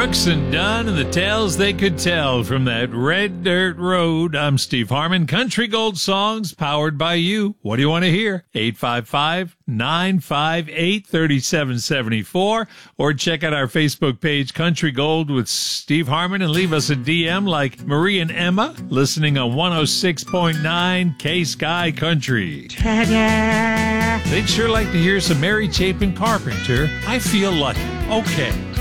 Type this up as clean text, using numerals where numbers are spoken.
Brooks and Dunn and the tales they could tell from that red dirt road. I'm Steve Harmon. Country Gold songs powered by you. What do you want to hear? 855-958-3774 or check out our Facebook page, Country Gold with Steve Harmon, and leave us a DM like Marie and Emma listening on 106.9 K-Sky Country. Ta-da! They'd sure like to hear some Mary Chapin Carpenter. I feel lucky. Okay.